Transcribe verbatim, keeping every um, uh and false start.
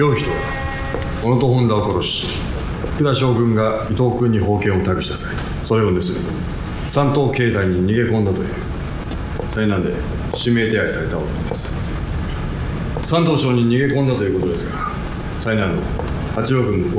両人は小野と本田を殺し、福田将軍が伊藤君に宝剣を託した際、それを盗み三島境内に逃げ込んだという災難で指名手配された男です。山東省に逃げ込んだということですが、災難の八郎君の